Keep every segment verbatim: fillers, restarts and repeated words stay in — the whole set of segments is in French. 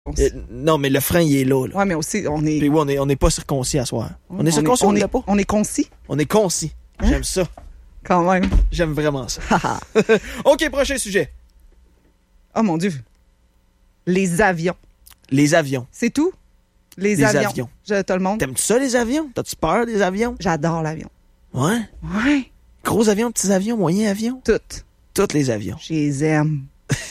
Euh, non, mais le frein, il est là. là. Ouais, mais aussi, on est... Puis oui, on est, on est pas circoncis à soir. On, on est circoncis, on, on est pas? On est concis. On est concis. Hein? J'aime ça. Quand même. J'aime vraiment ça. OK, prochain sujet. Oh mon Dieu. Les avions. Les avions. C'est tout? Les, les avions. avions. Je te le montre. T'aimes-tu ça, les avions? T'as-tu peur des avions? J'adore l'avion. Ouais? Ouais. Gros avions, petits avions, moyens avions? Toutes. Toutes les avions. Je les aime.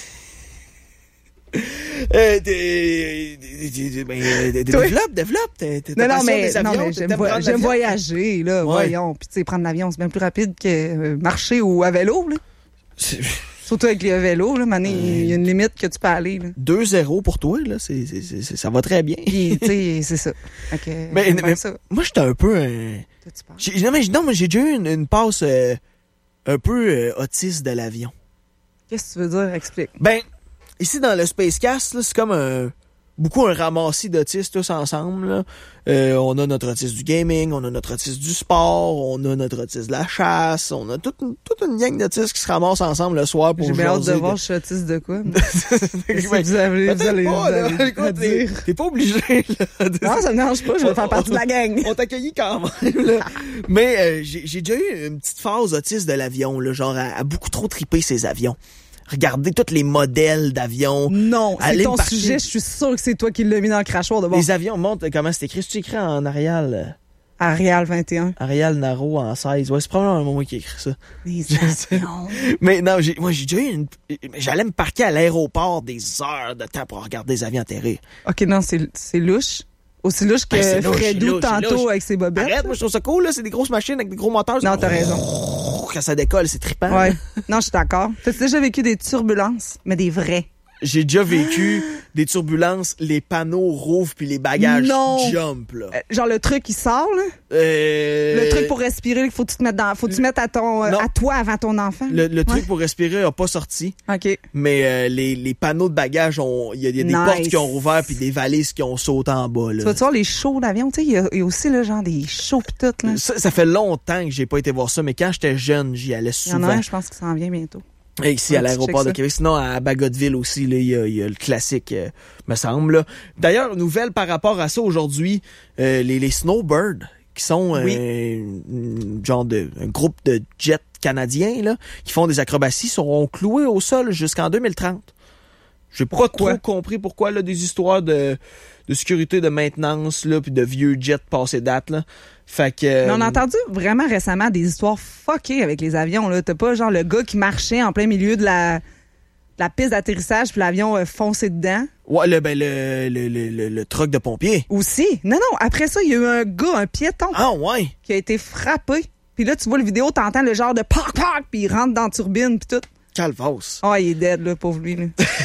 euh, t'es, t'es, ben, euh, développe, développe. T'es, t'es non, non, mais, des avions, non, mais j'aime, vo- j'aime voyager, là, ouais. Voyons. Puis, tu sais, prendre l'avion, c'est bien plus rapide que euh, marcher ou à vélo, là. C'est... Surtout avec les vélos, là, mané, il y a une limite que tu peux aller, là. deux zéro pour toi, là, c'est, c'est, c'est, ça va très bien. Puis, tu sais, c'est ça. Okay, mais, mais ça. Moi, j'étais un peu... Euh, j'ai, non, mais, non, mais j'ai déjà eu une, une passe euh, un peu euh, autiste de l'avion. Qu'est-ce que tu veux dire? Explique. Ben, ici, dans le Spacecast, là, c'est comme un... beaucoup un ramassis d'autistes tous ensemble. Là. Euh, on a notre autiste du gaming, on a notre autiste du sport, on a notre autiste de la chasse, on a toute une, toute une gang d'autistes qui se ramassent ensemble le soir pour jouer. J'ai hâte de voir je suis autiste de quoi. Qu'est-ce que vous avez, vous allez, pas, vous allez là, écoute, dire? T'es pas obligé. Là, de... Non, ça me dérange pas, je vais faire partie de la gang. On t'accueille quand même. Là. Mais euh, j'ai, j'ai déjà eu une petite phase autiste de l'avion, là, genre à, à beaucoup trop triper ces avions. Regarder tous les modèles d'avions. Non, c'est ton partir. sujet, je suis sûr que c'est toi qui l'as mis dans le crachoir de bord. Les avions montent, comment c'est écrit? C'est écrit en Arial? Arial vingt et un. Arial Naro en seize. Ouais, c'est probablement moi qui ai écrit ça. Les avions. Mais non, j'ai, moi, j'ai déjà eu une... J'allais me parquer à l'aéroport des heures de temps pour regarder des avions atterrir. OK, non, c'est, c'est louche. Aussi louche que ben, louche, Fredou louche, tantôt louche. Avec ses bobettes. Arrête, moi, je trouve ça cool, là. C'est des grosses machines avec des gros moteurs. Non, t'as raison. Quand ça décolle, c'est trippant. Ouais. Non, je suis d'accord. T'as déjà vécu des turbulences, mais des vraies? J'ai déjà vécu des turbulences, les panneaux rouvrent puis les bagages non. jump, là. Euh, genre le truc qui sort, là? Euh... Le truc pour respirer, il faut que tu te mettes dans, faut que tu mettes à ton, euh, à toi avant ton enfant. Le, le ouais. truc pour respirer a pas sorti. OK. Mais euh, les, les panneaux de bagages ont, il y a, y a des nice. portes qui ont rouvert puis des valises qui ont sauté en bas, là. Tu vas voir les shows d'avion, tu sais, il y, y a aussi, là, genre des shows pis tout, là. Ça, ça fait longtemps que j'ai pas été voir ça, mais quand j'étais jeune, j'y allais souvent. Il y en a un, je pense que ça en vient bientôt. Et ici, ouais, à l'aéroport de Québec. Sinon, à Bagotville aussi, il y, y a le classique, euh, me semble. Là. D'ailleurs, nouvelle par rapport à ça aujourd'hui, euh, les, les Snowbirds, qui sont euh, oui. genre de un groupe de jets canadiens là, qui font des acrobaties, seront cloués au sol jusqu'en deux mille trente. J'ai pas trop compris pourquoi, là, des histoires de, de sécurité, de maintenance, là, puis de vieux jets passés date, là. Fait que... Euh... Mais on a entendu vraiment récemment des histoires fuckées avec les avions, là. T'as pas, genre, le gars qui marchait en plein milieu de la, de la piste d'atterrissage, puis l'avion a foncé dedans. Ouais, le, ben, le, le, le, le, le truck de pompier. Aussi. Non, non, après ça, il y a eu un gars, un piéton. Ah, ouais. Qui a été frappé. Puis là, tu vois le vidéo, t'entends le genre de poc, poc, puis il rentre dans la turbine, puis tout. Calvasse. Ah, oh, il est dead, là, pauvre lui, là.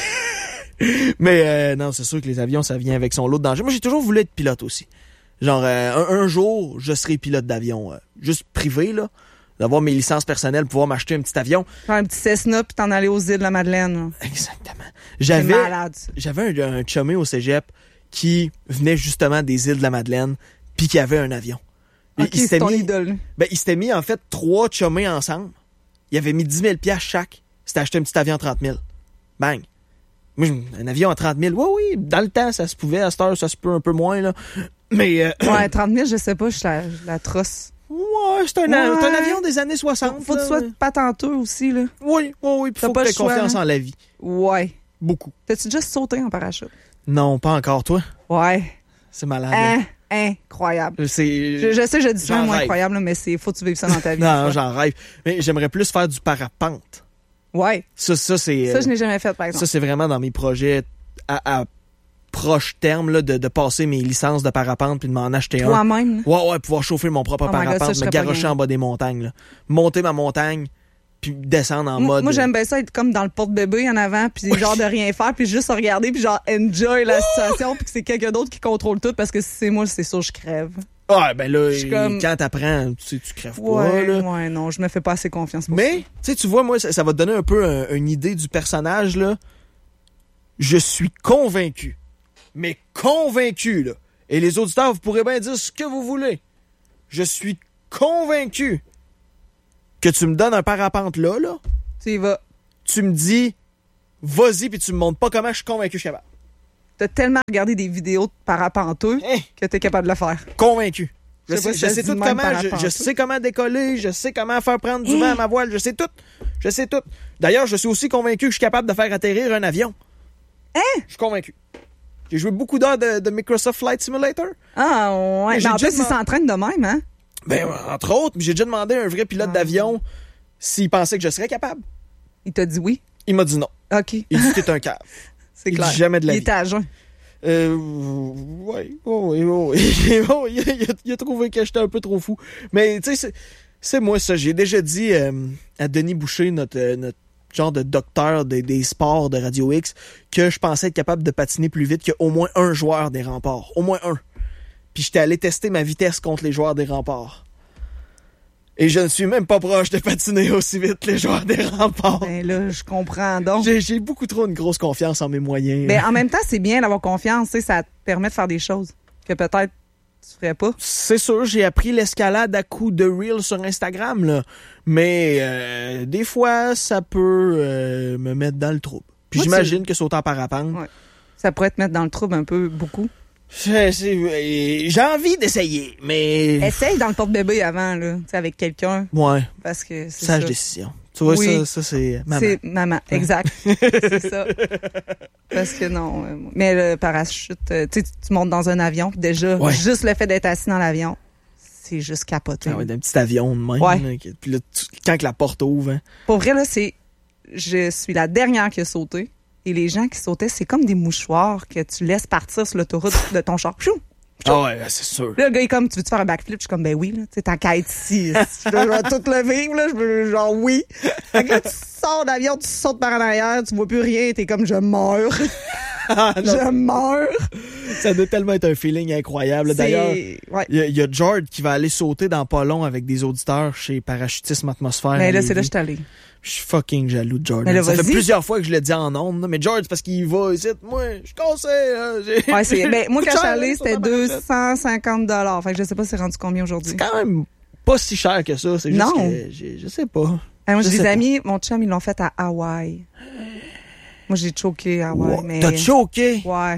Mais euh, non, c'est sûr que les avions, ça vient avec son lot de danger. Moi, j'ai toujours voulu être pilote aussi. Genre, euh, un, un jour, je serai pilote d'avion. Euh, juste privé, là. D'avoir mes licences personnelles, pouvoir m'acheter un petit avion. Faire un petit Cessna, puis t'en aller aux îles de la Madeleine. Là. Exactement. J'avais, c'est malade, ça. J'avais un, un chumé au cégep qui venait justement des îles de la Madeleine, puis qui avait un avion. Ok, il c'est ton mis, idole. Ben, il s'était mis, en fait, trois chumés ensemble. Il avait mis dix mille dollars chaque. C'était acheté un petit avion à trente mille. Bang. Moi, un avion à trente mille, oui, oui, dans le temps, ça se pouvait. À cette heure, ça se peut un peu moins, là. Mais... Euh, ouais, trente mille, je sais pas, je la, la trosse. Ouais, c'est un, ouais. c'est un avion des années soixante. Faut, faut que tu sois patenteux aussi, là. Oui, oui, oui. Puis faut que tu aies confiance en la vie. Ouais. Beaucoup. T'as-tu déjà sauté en parachute? Non, pas encore, toi. Ouais. C'est malade. Hein? Incroyable. C'est... Je, je sais, je dis vraiment incroyable, là, mais c'est faut que tu vives ça dans ta vie. Non, j'en rêve. Mais j'aimerais plus faire du parapente. Ouais. Ça, ça, c'est... Ça, je n'ai jamais fait, par exemple. Ça, c'est vraiment dans mes projets à, à proche terme, là, de, de passer mes licences de parapente puis de m'en acheter Toi un. Toi-même? Ouais, ouais, pouvoir chauffer mon propre oh parapente, God, ça, me garrocher en bas des montagnes, là. Monter ma montagne, puis descendre en moi, mode... Moi, j'aime bien ça être comme dans le porte-bébé en avant, puis oui. genre de rien faire, puis juste regarder, puis genre enjoy la situation, puis que c'est quelqu'un d'autre qui contrôle tout, parce que si c'est moi, c'est sûr, je crève. Ah, ben là, comme... quand t'apprends, tu sais, tu crèves ouais, pas, là. Ouais, non, je me fais pas assez confiance pour Mais, ça. tu sais, tu vois, moi, ça, ça va te donner un peu un, une idée du personnage, là. Je suis convaincu. Mais convaincu, là. Et les auditeurs, vous pourrez bien dire ce que vous voulez. Je suis convaincu que tu me donnes un parapente là, là. Tu y vas. Tu me dis, vas-y, puis tu me montres pas comment je suis convaincu que je suis capable. t'as tellement regardé des vidéos de parapenteux Hein? que t'es capable de le faire. Convaincu. Je Je sais sais, pas je si sais ça tout dit même comment, je, parapente. je sais comment décoller, je sais comment faire prendre du Hein? vent à ma voile, je sais tout. Je sais tout. D'ailleurs, je suis aussi convaincu que je suis capable de faire atterrir un avion. Hein? Je suis convaincu. J'ai joué beaucoup d'heures de, de Microsoft Flight Simulator. Ah, ouais. Mais j'ai Mais en déjà plus, ils demandé- s'entraînent de même, hein? Ben, entre autres, j'ai déjà demandé à un vrai pilote Ah. d'avion s'il pensait que je serais capable. Il t'a dit oui? Il m'a dit non. OK. Il dit que t'es un cave. C'est il clair. dit jamais de la Il vie. était à jeun. Euh, oui, oui, oui. il, a, il a trouvé que j'étais un peu trop fou. Mais, tu sais, c'est, c'est moi, ça. J'ai déjà dit euh, à Denis Boucher, notre, euh, notre genre de docteur des, des sports de Radio X, que je pensais être capable de patiner plus vite qu'au moins un joueur des remparts. Au moins un. Puis j'étais allé tester ma vitesse contre les joueurs des remparts. Et je ne suis même pas proche de patiner aussi vite que les joueurs des remparts. Ben là, je comprends donc. J'ai, j'ai beaucoup trop une grosse confiance en mes moyens. Mais en même temps, c'est bien d'avoir confiance, tu sais, ça te permet de faire des choses que peut-être tu ferais pas. C'est sûr, j'ai appris l'escalade à coups de reel sur Instagram, là. Mais euh, des fois, ça peut euh, me mettre dans le trouble. Puis Moi, j'imagine que sauter en parapente. Ouais. Ça pourrait te mettre dans le trouble un peu, beaucoup. c'est- c'est- euh, j'ai envie d'essayer, mais. Essaye dans le porte-bébé avant, là, tu sais, avec quelqu'un, Ouais, parce que c'est sage ça. décision. Tu vois, Oui. ça, ça c'est maman. C'est maman, exact. C'est ça. Parce que non. euh, Mais le parachute, euh, tu sais, tu montes dans un avion, puis déjà, Ouais. juste le fait d'être assis dans l'avion, c'est juste capoté. Ah ouais, d'un petit avion de même. Ouais. là, qui- puis là, tu- quand que la porte ouvre, hein. Pour vrai, là, c'est. Je suis la dernière qui a sauté. Et les gens qui sautaient, c'est comme des mouchoirs que tu laisses partir sur l'autoroute de ton char. Pfiou! Ah ouais, c'est sûr. Là, le gars est comme, tu veux-tu faire un backflip? Je suis comme, ben oui, là, tu sais, ta quête ici. Je vais tout le vivre, là. Je veux, genre, oui. Fait que là, tu sors d'avion, tu sautes par en arrière, tu vois plus rien, t'es comme, je meurs. Ah, non, Je meurs. ça doit tellement être un feeling incroyable. D'ailleurs, C'est- ouais. il y, a- il y a George qui va aller sauter dans pas long avec des auditeurs chez Parachutisme Atmosphère. Mais à là, c'est là que je Lévis. suis allée. Je suis fucking jaloux de Jordan. Mais là, ça fait vas-y. plusieurs fois que je l'ai dit en ondes, là, mais George, parce qu'il va ici, moi, je suis cassé. Là, j'ai- Ouais, c'est, ben, moi, Coûte quand je suis cher, allée, là, c'était sur ta deux parachute. cent cinquante dollars. Fait que je sais pas c'est rendu combien aujourd'hui. C'est quand même pas si cher que ça. C'est juste Non. que j'ai- je sais pas. Ah, moi, je j'ai sais des pas. amis, mon chum, ils l'ont fait à Hawaï. Moi, j'ai choqué à Hawaï, Wow. mais... T'as choqué? Ouais.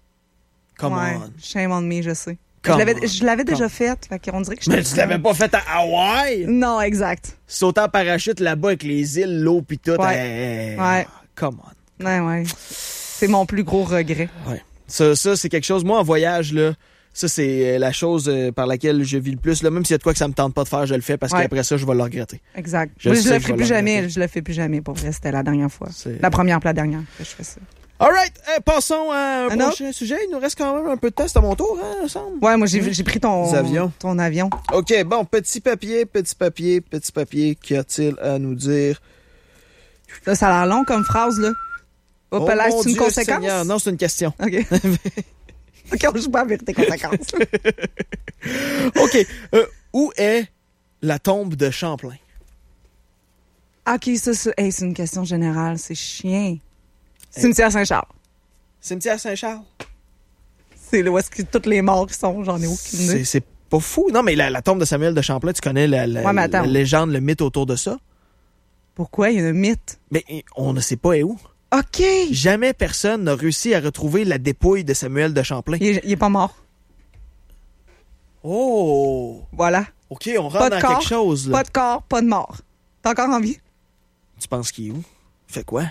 Come ouais. on. Shame on me, je sais. Come je l'avais, on. je l'avais déjà Come. faite, fait qu'on dirait que Mais j'étais- tu l'avais pas fait à Hawaï? Non, exact. Sauter en parachute là-bas avec les îles, l'eau pis tout. Ouais. hey, Ouais. Come on. Ouais, ouais. C'est mon plus gros regret. Ouais. Ça, ça c'est quelque chose. Moi, en voyage, là, ça, c'est euh, la chose euh, par laquelle je vis le plus. Là. Même s'il y a de quoi que ça me tente pas de faire, je le fais parce Ouais. qu'après ça, je vais le regretter. Exact. Je Moi, je sais le que je ferai vais plus le jamais. regretter. Je le fais plus jamais, pour vrai. C'était la dernière fois. C'est- La première puis la dernière que je fais ça. All right, eh, passons à un Un prochain sujet. Il nous reste quand même un peu de temps. C'est à mon tour, hein, il me semble? Ouais, moi, j'ai, j'ai pris ton, Les avions. ton avion. OK, bon, petit papier, petit papier, petit papier. Qu'y a-t-il à nous dire? Là, ça a l'air long comme phrase, là. Hop là, mon c'est une Dieu conséquence? Seigneur. Non, c'est une question. OK. OK, on joue pas avec tes conséquences. OK, euh, où est la tombe de Champlain? OK, ça, ça hey, c'est une question générale. C'est chien. Cimetière Saint-Charles. Cimetière Saint-Charles? C'est là où est-ce que toutes les morts sont. J'en ai aucune C'est, idée. c'est pas fou. Non, mais la, la tombe de Samuel de Champlain, tu connais la, la, Ouais, mais attends. la légende, le mythe autour de ça? Pourquoi? Il y a un mythe. Mais on ne sait pas où. OK! Jamais personne n'a réussi à retrouver la dépouille de Samuel de Champlain. Il est, il est pas mort. Oh! Voilà. OK, on rentre Pas de dans corps, quelque chose, là. Pas de corps, pas de mort. T'es encore en vie? Tu penses qu'il est où? Fait quoi?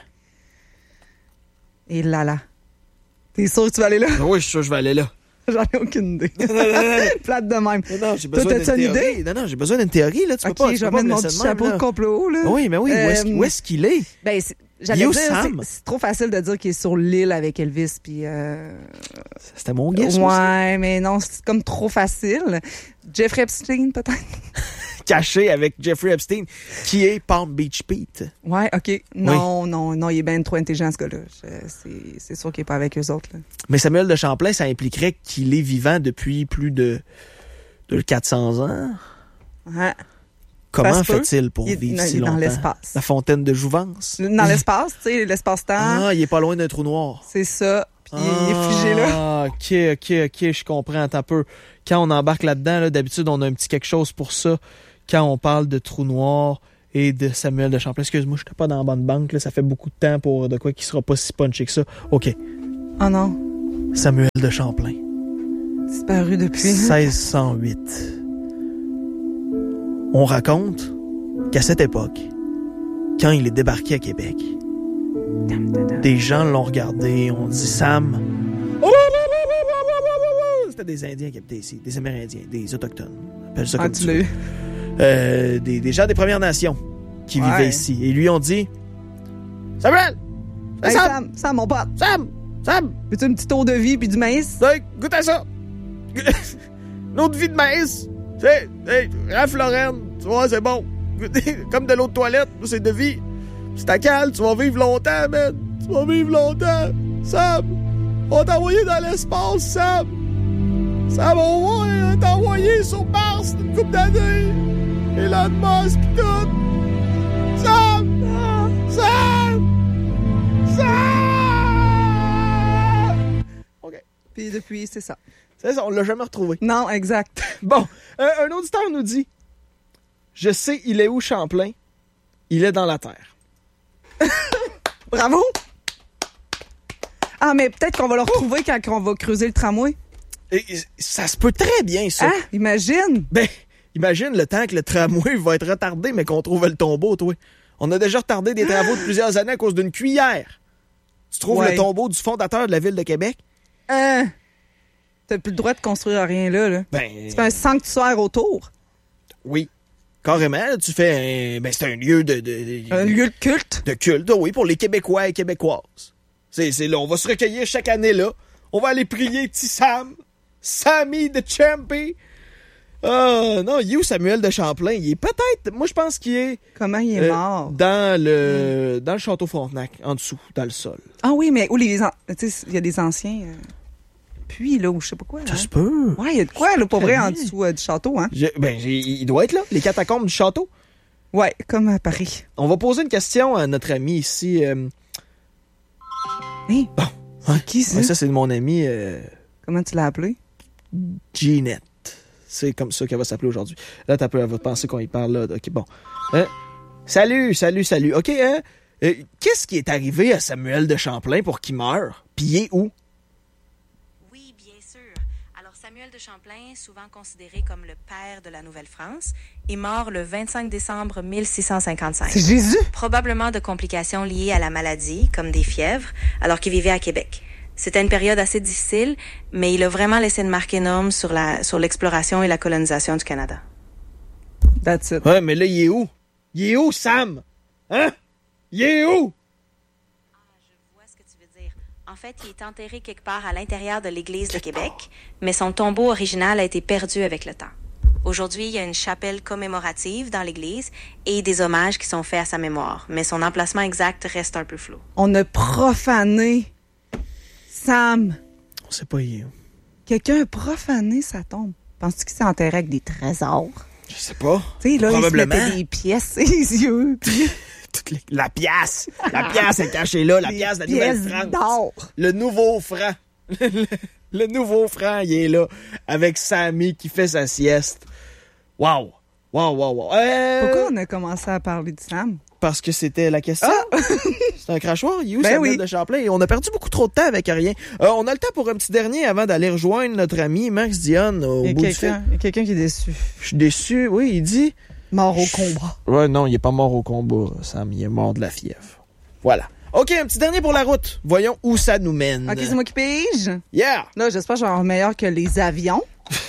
Et là là. T'es sûr que tu vas aller là? Oui, je suis sûr que je vais aller là. J'en ai aucune idée. Plate de même. Non, non, j'ai Toi, besoin t'as-tu d'une une théorie. Non, non, j'ai besoin d'une théorie, là. Tu OK, peux pas, tu je peux vais pas mettre me mon laisser petit de même, chapeau là. de complot, là. Oui, mais oui, où est-ce, Euh, où est-ce qu'il est? Ben, c'est- Il est j'allais où, dire, c'est, Sam? c'est trop facile de dire qu'il est sur l'île avec Elvis, puis... Euh... C'était mon guess, aussi. Ouais, mais non, c'est comme trop facile. Jeffrey Epstein, peut-être? Caché avec Jeffrey Epstein, qui est Palm Beach Pete. Ouais, OK. Non, non, non, il est bien trop intelligent, ce gars-là. Je- C'est, c'est sûr qu'il est pas avec eux autres, là. Mais Samuel de Champlain, ça impliquerait qu'il est vivant depuis plus de, de quatre cents ans. Ouais. Comment Ça se peut. fait-il pour Il est- vivre non, si il est dans longtemps? l'espace. La fontaine de Jouvence? Dans l'espace, tu sais, l'espace-temps, Ah, il est pas loin d'un trou noir. c'est ça. Puis il est figé là. Ah, ok, ok, ok, je comprends un peu. Quand on embarque là-dedans, là, d'habitude, on a un petit quelque chose pour ça. Quand on parle de trou noir et de Samuel de Champlain. Excuse-moi, je n'étais pas dans la bonne banque, là. Ça fait beaucoup de temps pour de quoi qui sera pas si punché que ça. OK. Oh non. Samuel de Champlain. Disparu depuis. seize cent huit. On raconte qu'à cette époque, quand il est débarqué à Québec, des gens l'ont regardé, ont dit Sam. C'était des Indiens qui habitaient ici, des Amérindiens, des Autochtones. Appelle ça Ah, comme tu tu l'as veux. eu. Euh, des, des gens des Premières Nations qui Ouais. vivaient ici. Et lui ont dit Samuel! C'est Hey, Sam! Sam, Sam, mon pote. Sam! Sam! Veux-tu une petite eau de vie puis du maïs? Hey, goûte à ça! Une eau de vie de maïs! C'est, hey, Ralph Lauren, tu vois, c'est bon. Comme de l'eau de toilette, c'est de vie. C'est ta cale, tu vas vivre longtemps, man. Tu vas vivre longtemps. Sam, on va t'envoyer dans l'espace, Sam. Sam, on va t'envoyer sur Mars une couple d'années. Elon Musk, pis tout. Sam! Sam! Sam! OK. Puis depuis, c'est ça. C'est ça, on l'a jamais retrouvé. Non, exact. Bon, euh, un auditeur nous dit « Je sais, il est où Champlain? Il est dans la terre. Bravo! Ah, mais peut-être qu'on va le retrouver quand on va creuser le tramway. » Et ça se peut très bien, ça. Hein? Imagine! Ben, imagine le temps que le tramway va être retardé, mais qu'on trouve le tombeau, toi. On a déjà retardé des travaux de plusieurs années à cause d'une cuillère. Tu trouves Ouais. le tombeau du fondateur de la ville de Québec? Hein? T'as plus le droit de construire rien là, là. Ben, Tu fais un sanctuaire autour. oui. Carrément, là, tu fais un... Ben, c'est un lieu de... de, de Un lieu de culte. de culte, oui, pour les Québécois et Québécoises. C'est, c'est là, on va se recueillir chaque année là. On va aller prier petit Sam, Sammy de Champy. Ah non, il est où Samuel de Champlain? Il est peut-être, moi je pense qu'il est, Comment il est euh, mort? dans le dans le château Frontenac, en dessous, dans le sol. Ah oui, mais où les... an- Tu sais, il y a des anciens... euh, puits, là, ou je sais pas quoi. Ça hein. se peut. Ouais, il y a de quoi, là, pour vrai, en bien. dessous euh, du château, hein? Je- ben, j'ai- il doit être là, les catacombes du château. Ouais, comme à Paris. On va poser une question à notre ami ici. Euh, Hein? Bon, C'est ouais. qui, ça? ouais, ça c'est mon ami euh, Comment tu l'as appelé? Ginette. C'est comme ça qu'elle va s'appeler aujourd'hui. Là, t'as peu, elle va penser qu'on y parle là. OK, bon. Hein? Salut, salut, salut. OK, hein? Euh, qu'est-ce qui est arrivé à Samuel de Champlain pour qu'il meure? Puis il est où? Oui, bien sûr. Alors, Samuel de Champlain, souvent considéré comme le père de la Nouvelle-France, est mort le vingt-cinq décembre mille six cent cinquante-cinq. C'est Jésus? Probablement de complications liées à la maladie, comme des fièvres, alors qu'il vivait à Québec. C'était une période assez difficile, mais il a vraiment laissé une marque énorme sur la, sur l'exploration et la colonisation du Canada. That's it. Ouais, mais là, il est où? Il est où, Sam? Hein? Il est où? Je vois ce que tu veux dire. En fait, il est enterré quelque part à l'intérieur de l'église de Québec, mais son tombeau original a été perdu avec le temps. Aujourd'hui, il y a une chapelle commémorative dans l'église et des hommages qui sont faits à sa mémoire, mais son emplacement exact reste un peu flou. On a profané Sam. On sait pas, il est où. Quelqu'un a profané sa tombe. Penses-tu qu'il s'est enterré avec des trésors? Je sais pas. Tu sais, là, il se Probablement. mettait des pièces sur les yeux. Puis Toutes les- La pièce! La pièce est cachée là, la des pièce de la pièces Nouvelle-France. d'or. Le nouveau franc. le, le nouveau franc, il est là, avec Sammy qui fait sa sieste. Wow! Wow, wow, wow. Euh, Pourquoi on a commencé à parler de Sam? Parce que c'était la question. C'est un crachoir. Il est où Ben Samuel oui. de Champlain? Et on a perdu beaucoup trop de temps avec rien. Euh, on a le temps pour un petit dernier avant d'aller rejoindre notre ami Max Dionne au Il y a bout du fil. quelqu'un il y a quelqu'un qui est déçu. Je suis déçu. Oui, il dit... Mort au combat. Ouais, non, il est pas mort au combat, Sam. Il est mort de la fièvre. Voilà. OK, un petit dernier pour la route. Voyons où ça nous mène. OK, c'est moi qui pige. Yeah! Là, j'espère que je vais avoir meilleur que les avions.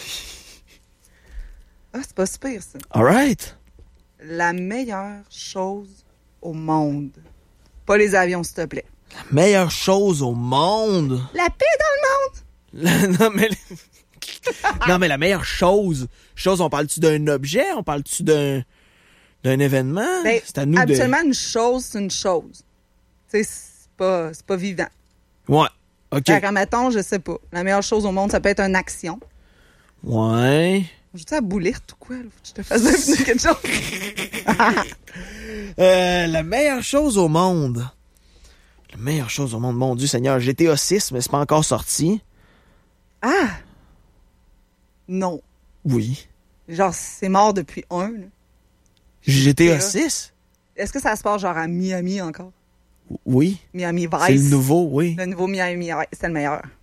Ah, c'est pas super, ça. All right. La meilleure chose au monde. Pas les avions, s'il te plaît. La meilleure chose au monde. La paix dans le monde! La- non, mais... non, mais la meilleure chose. Chose, on parle-tu d'un objet? On parle-tu d'un d'un événement? Ben, c'est à nous habituellement, une chose, c'est une chose. Tu sais, c'est pas, c'est pas vivant. de... Ouais. OK. Fait que, mettons, je sais pas. La meilleure chose au monde, ça peut être une action. Ouais. Je à boulir tout quoi, là? Faut que je te fasse deviner quelque chose. Euh, la meilleure chose au monde. La meilleure chose au monde, mon Dieu Seigneur. G T A six, mais c'est pas encore sorti. Ah! Non. Oui. Genre, c'est mort depuis un, là. G T A là. six? Est-ce que ça se passe genre à Miami encore? Oui. Miami Vice? C'est le nouveau, oui. Le nouveau Miami Vice, c'est le meilleur.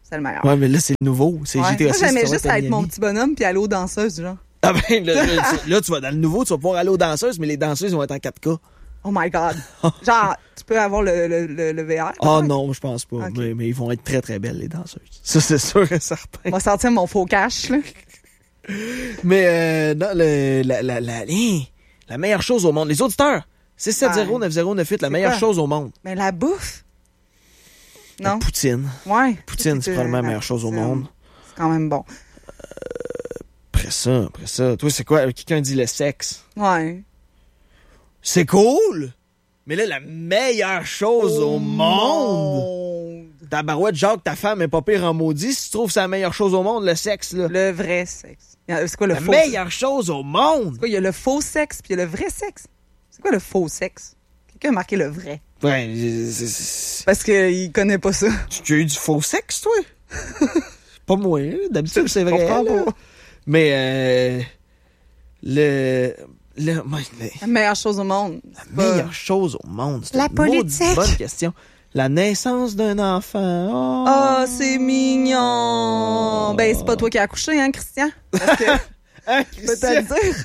c'est le meilleur. Ouais, mais là, c'est le nouveau. C'est Ouais. G T A six. Moi, j'aimais ça va juste être être mon Miami. petit bonhomme puis aller aux danseuses, genre. Ah ben, là, là, tu, là, tu vas dans le nouveau, tu vas pouvoir aller aux danseuses, mais les danseuses vont être en quatre K. Oh my God. Genre, tu peux avoir le, le, le, le V R. Ah non, je pense pas. Ok. Mais, mais ils vont être très, très belles, les danseuses. Ça, c'est sûr et certain. On va sortir mon faux cash, là. Mais euh, non, le, la, la, la, hein, la meilleure chose au monde. Les auditeurs, six sept zéro neuf zéro neuf huit, la C'est meilleure quoi? chose au monde. Mais la bouffe. La Non? poutine. Ouais. Poutine, c'est probablement la meilleure chose au monde. C'est quand même bon. Après ça, après ça. Toi, c'est quoi? Quelqu'un dit le sexe. Ouais. C'est cool! Mais là, la meilleure chose au, monde! monde. Ta barouette, Jacques, ta femme est pas pire en maudit. Si tu trouves que c'est la meilleure chose au monde, le sexe, là. Le vrai sexe. C'est quoi le La faux meilleure chose au monde! C'est quoi, il y a le faux sexe puis il y a le vrai sexe. C'est quoi le faux sexe? Quelqu'un a marqué le vrai. Ouais, c'est- c'est- Parce qu'il connaît pas ça. tu as eu du faux sexe, toi? Pas moi, hein. D'habitude, c'est vrai. comprends là. pas. Mais, euh, le, le, moi, le- La meilleure chose au monde. la C'est pas- meilleure chose au monde, c'est La une maudite politique. bonne question. La naissance d'un enfant. Oh, Ah, c'est mignon. Ben, c'est pas toi qui as accouché, hein, Christian? Parce que, Hein, je peux te le Christian? dire.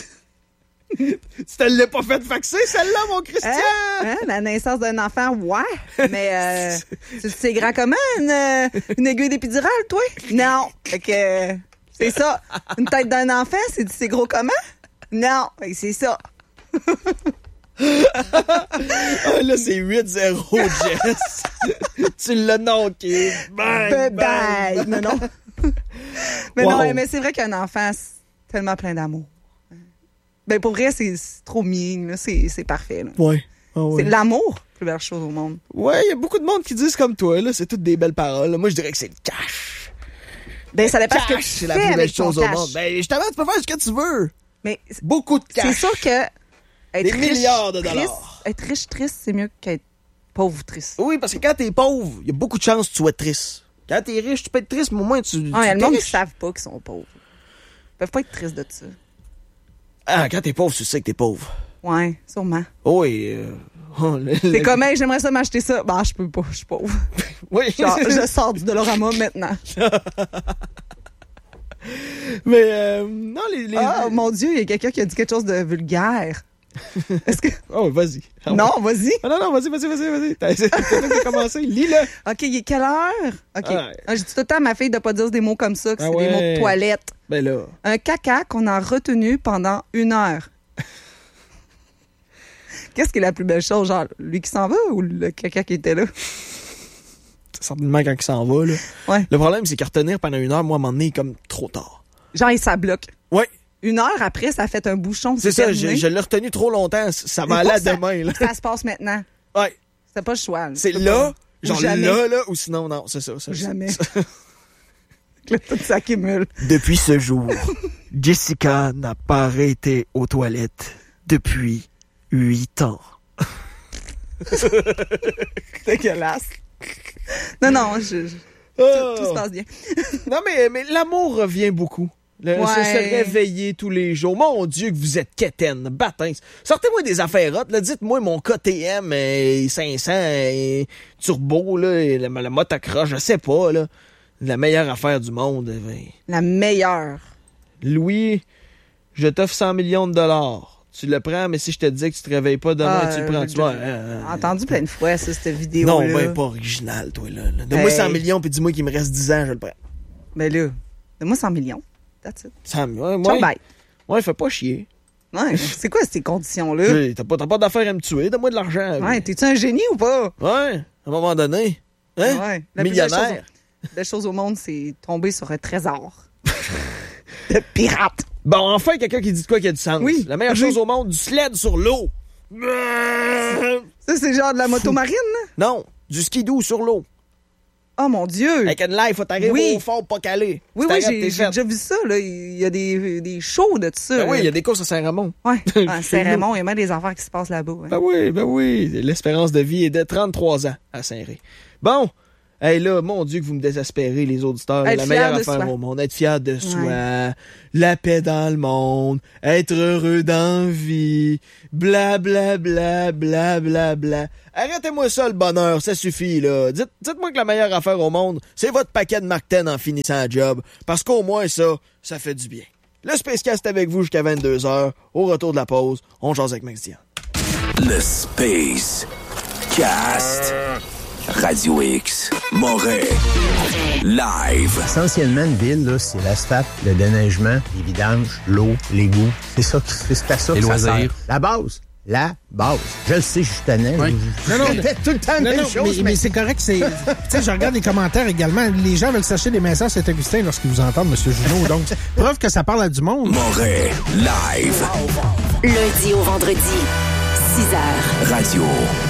Tu te l'as pas fait faxer, celle-là, mon Christian? Hein? Hein? La naissance d'un enfant, ouais. Mais, euh, c'est- c'est grand comment, une, euh, une aiguille d'épidurale, toi? Non. Fait que, euh, c'est ça. Une tête d'un enfant, c'est c'est gros comment? Non. Fait que c'est ça. Ah, là, c'est huit zéro, Jess. Tu l'as knocké. Bang, Bye bang, bye. bang. Non, non. Mais Wow. non, mais c'est vrai qu'un enfant, c'est tellement plein d'amour. Ben, pour vrai, c'est c'est trop mignon, là. C'est c'est parfait, là. Ouais. Ah ouais. C'est l'amour, la plus belle chose au monde. Ouais, il y a beaucoup de monde qui disent comme toi, là. C'est toutes des belles paroles. Moi, je dirais que c'est le cash. Ben, ça dépend ce que tu Cash, c'est fais la plus belle avec ton chose au cash. monde. Ben, justement, tu peux faire ce que tu veux. Mais Beaucoup de cash. c'est sûr que être Des riche, milliards de triste, dollars. être riche triste, c'est mieux qu'être pauvre triste. Oui, parce que quand t'es pauvre, il y a beaucoup de chances que tu sois triste. Quand t'es riche, tu peux être triste, mais au moins tu. Ah, il y a tu le monde t'es qui riche. savent pas qu'ils sont pauvres. Ils peuvent pas être tristes de ça. Ah, quand t'es pauvre, tu sais que t'es pauvre. Ouais, sûrement. Oh, et. Euh... oh, le- C'est le- comme, hey, j'aimerais ça m'acheter ça. Bah, je peux pas, je suis pauvre. Oui. Genre, je sors du Dolorama maintenant. Mais, euh, non, les. les... Ah, mon Dieu, il y a quelqu'un qui a dit quelque chose de vulgaire. Est-ce que. Oh, vas-y. Ah, Non, vas-y. Ah, non, non, vas-y, vas-y, vas-y, vas-y. T'as c'est toi qui as commencé. Lis-le. OK, il est quelle heure? OK. Ah. Ah, j'ai dit tout le temps à ma fille de pas dire des mots comme ça, que Ah c'est des ouais. mots de toilette. Ben là. Un caca qu'on a retenu pendant une heure. Qu'est-ce qui est la plus belle chose? Genre, lui qui s'en va ou le caca qui était là? C'est certainement quand il s'en va, là. Ouais. Le problème, c'est qu'à retenir pendant une heure, moi, à un moment donné, il est comme trop tard. Genre, il s'abloque. Ouais. Une heure après, ça fait un bouchon. C'est ça, terminé. je, je l'ai retenu trop longtemps. Ça va Mais aller à faut que ça- demain, là. Ça se passe maintenant. Ouais. C'est pas le choix. C'est Tu peux là, pas- genre Ou jamais. là, là, ou sinon, non, c'est ça. ça Ou jamais. ça- Là, tout s'accumule. Depuis ce jour, Jessica n'a pas arrêté aux toilettes depuis huit ans. Dégueulasse. Non, non, je, je- Oh. tout, tout se passe bien. Non, mais, mais l'amour revient beaucoup. Le, Ouais. se, se réveiller tous les jours. Mon Dieu, que vous êtes quétaine. Bâtins. Sortez-moi des affaires hot, là. Dites-moi mon K T M euh, cinq cents euh, turbo, là, et la, la motocross, je sais pas, là. La meilleure affaire du monde. euh, ben. La meilleure. Louis, je t'offre cent millions de dollars. Tu le prends, mais si je te dis que tu te réveilles pas demain, Ah, tu le prends. euh, Tu vois, j'ai euh, entendu plein de fois, ça, cette vidéo. non, là. ben pas original, toi, là. là. Donne-moi Hey. cent millions, puis dis-moi qu'il me reste dix ans, je le prends. Ben là, donne-moi cent millions. That's it. cent ouais, Ciao, ouais. bye. Ouais, fais pas chier. Ouais, c'est quoi ces conditions-là? Hey, T'as pas, t'as pas d'affaire à me tuer, donne-moi de l'argent. Ouais, t'es-tu un génie ou pas? Ouais, à un moment donné. Hein? Ouais. La plus belle chose Millionnaire. au- La chose au monde, c'est tomber sur un trésor. De pirate. Bon, enfin, quelqu'un qui dit de quoi qui a du sens. Oui. La meilleure Oui. chose au monde, du sled sur l'eau. Ça, c'est genre de la moto marine, là? Non, du skidoo sur l'eau. Oh mon Dieu! Avec une life, faut t'arriver Oui. au fond, pas calé. Oui, Tu oui, t'arrêtes, j'ai t'es j'ai fait. déjà vu ça, là. Il y a des, des shows de ça. Ben oui, il y a là. des courses à Saint-Ramon. Ouais. À Chez Saint-Raymond, il y a même des affaires qui se passent là-bas. hein. Ben oui, ben oui. L'espérance de vie est de trente-trois ans à Saint-Ré. Bon, Hey là, mon Dieu que vous me désespérez, les auditeurs. Là, la meilleure affaire soi. Au monde. Être fier de soi. Ouais. La paix dans le monde. Être heureux dans la vie. Bla bla bla bla bla bla. Arrêtez-moi ça le bonheur, ça suffit là. Dites, dites-moi que la meilleure affaire au monde, c'est votre paquet de Mark dix en finissant la job. Parce qu'au moins ça, ça fait du bien. Le Spacecast est avec vous jusqu'à vingt-deux heures. Au retour de la pause, on jase avec Max Dion. Le Space Cast. Radio X, Montréal, live. Essentiellement, une ville, là, c'est l'asphalte, le déneigement, les vidanges, l'eau, l'égout. C'est ça, c'est, c'est à ça que ça sert. La base. La base. Je le sais, je suis tannant. Oui. Je, je non, non, répète tout le temps la même non, chose. Mais, mais... mais c'est correct. C'est, tu sais, je regarde les commentaires également. Les gens veulent s'acheter des messages à Saint-Augustin lorsqu'ils vous entendent, M. Junot. Donc, preuve que ça parle à du monde. Montréal, live. Lundi au vendredi, six heures. Radio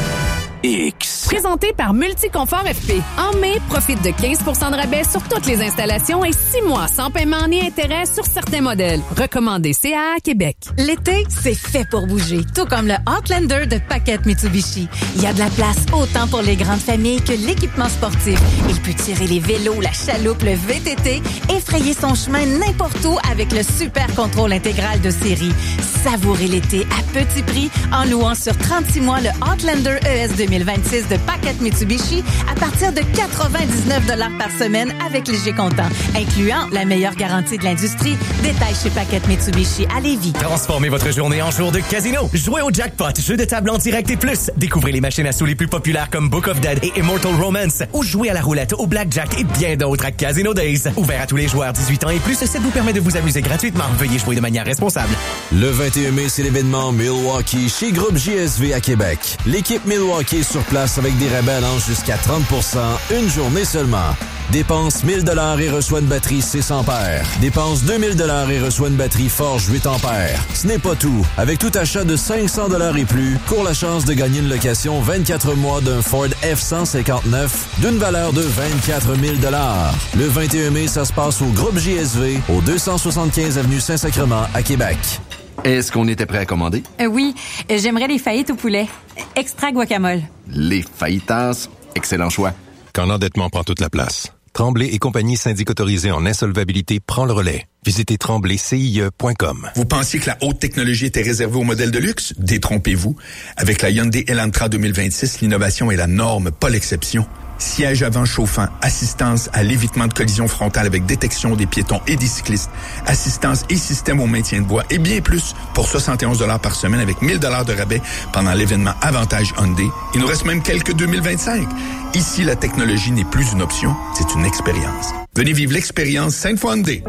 X. Présenté par Multiconfort F P. En mai, profite de quinze pour cent de rabais sur toutes les installations et six mois sans paiement ni intérêt sur certains modèles. Recommandé C A A Québec. L'été, c'est fait pour bouger, tout comme le Outlander de Paquette Mitsubishi. Il y a de la place autant pour les grandes familles que l'équipement sportif. Il peut tirer les vélos, la chaloupe, le V T T et frayer son chemin n'importe où avec le super contrôle intégral de série. Savourez l'été à petit prix en louant sur trente-six mois le Outlander E S deux mille vingt-six de Paquette Mitsubishi à partir de quatre-vingt-dix-neuf dollars par semaine avec léger comptant, incluant la meilleure garantie de l'industrie. Détail chez Paquette Mitsubishi à Lévis. Transformez votre journée en jour de casino. Jouez au jackpot, jeu de table en direct et plus. Découvrez les machines à sous les plus populaires comme Book of Dead et Immortal Romance. Ou jouez à la roulette, au blackjack et bien d'autres à Casino Days. Ouvert à tous les joueurs dix-huit ans et plus, ça vous permet de vous amuser gratuitement. Veuillez jouer de manière responsable. Le vingt et un mai, c'est l'événement Milwaukee chez Groupe J S V à Québec. L'équipe Milwaukee est sur place avec des rabais allant jusqu'à trente pour cent une journée seulement. Dépense mille dollars et reçoit une batterie six ampères. Dépense deux mille dollars et reçoit une batterie Forge huit ampères. Ce n'est pas tout. Avec tout achat de cinq cents dollars et plus, court la chance de gagner une location vingt-quatre mois d'un Ford F cent cinquante-neuf d'une valeur de vingt-quatre mille dollars. Le vingt et un mai, ça se passe au Groupe J S V, au deux cent soixante-quinze avenue Saint-Sacrement à Québec. Est-ce qu'on était prêt à commander? Euh, oui, j'aimerais les fajitas au poulet. Extra guacamole. Les fajitas, excellent choix. Quand l'endettement prend toute la place, Tremblay et compagnie syndic autorisée en insolvabilité prend le relais. Visitez tremblay C I E point com. Vous pensiez que la haute technologie était réservée aux modèles de luxe? Détrompez-vous. Avec la Hyundai Elantra deux mille vingt-six, l'innovation est la norme, pas l'exception. Siège avant chauffant, assistance à l'évitement de collision frontale avec détection des piétons et des cyclistes, assistance et système au maintien de voie et bien plus pour soixante et onze dollars par semaine avec mille dollars de rabais pendant l'événement Avantage Hyundai. Il nous reste même quelques deux mille vingt-cinq. Ici, la technologie n'est plus une option, c'est une expérience. Venez vivre l'expérience Sainte-Foy Hyundai.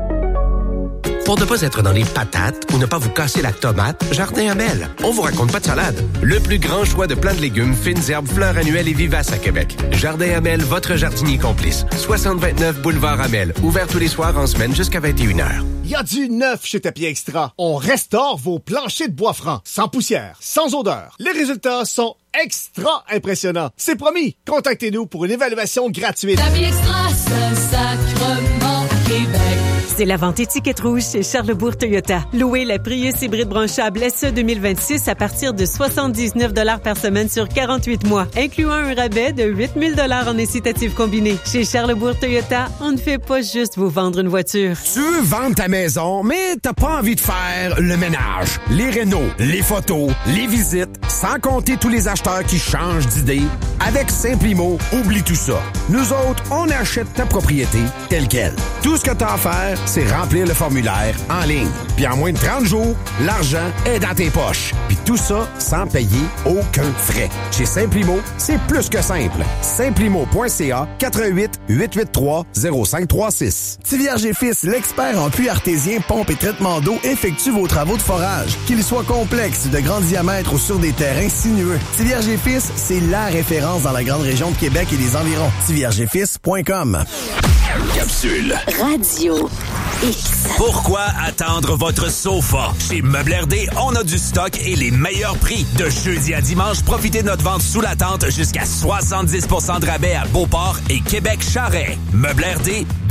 Pour ne pas être dans les patates ou ne pas vous casser la tomate, Jardin Amel. On vous raconte pas de salade. Le plus grand choix de plants de légumes, fines herbes, fleurs annuelles et vivaces à Québec. Jardin Amel, votre jardinier complice. soixante vingt-neuf boulevard Amel. Ouvert tous les soirs en semaine jusqu'à vingt et une heures. Il y a du neuf chez Tapis Extra. On restaure vos planchers de bois franc, sans poussière, sans odeur. Les résultats sont extra impressionnants. C'est promis. Contactez-nous pour une évaluation gratuite. Tapis Extra, Saint-Sacrement, Québec. C'est la vente étiquette rouge chez Charlebourg Toyota. Louez la Prius hybride branchable S E deux mille vingt-six à partir de soixante-dix-neuf dollars par semaine sur quarante-huit mois, incluant un rabais de huit mille dollars en incitatif combiné. Chez Charlebourg Toyota, on ne fait pas juste vous vendre une voiture. Tu veux vendre ta maison, mais t'as pas envie de faire le ménage, les rénaux, les photos, les visites, sans compter tous les acheteurs qui changent d'idée. Avec Simplimo, oublie tout ça. Nous autres, on achète ta propriété telle quelle. Tout ce que t'as à faire, c'est remplir le formulaire en ligne. Puis en moins de trente jours, l'argent est dans tes poches. Puis tout ça sans payer aucun frais. Chez Simplimo, c'est plus que simple. Simplimo point C A quatre un huit, huit huit trois, zéro cinq trois six. Tivierge et Fils, l'expert en puits artésien, pompe et traitement d'eau, effectue vos travaux de forage. Qu'ils soient complexes, de grand diamètre ou sur des terrains sinueux. Tivierge et Fils, c'est la référence dans la grande région de Québec et les environs. tivierge et fils point com. Capsule. Radio X. Pourquoi attendre votre sofa? Chez Meubles R D, on a du stock et les meilleurs prix. De jeudi à dimanche, profitez de notre vente sous la tente jusqu'à soixante-dix pour cent de rabais à Beauport et Québec-Charest. Meubles R D,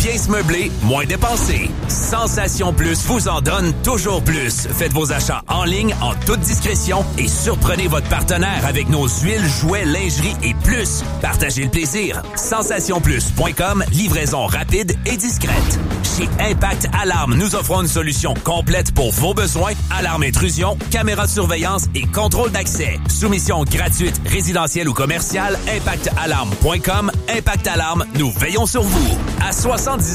bien se meubler, moins dépenser. Sensation Plus vous en donne toujours plus. Faites vos achats en ligne en toute discrétion et surprenez votre partenaire avec nos huiles, jouets, lingerie et plus. Partagez le plaisir. sensation plus point com, livraison rapide et discrète. Chez Impact Alarme, nous offrons une solution complète pour vos besoins. Alarme intrusion, caméra de surveillance et contrôle d'accès. Soumission gratuite, résidentielle ou commerciale, impact alarme point com. Impact Alarme, nous veillons sur vous. À soixante-dix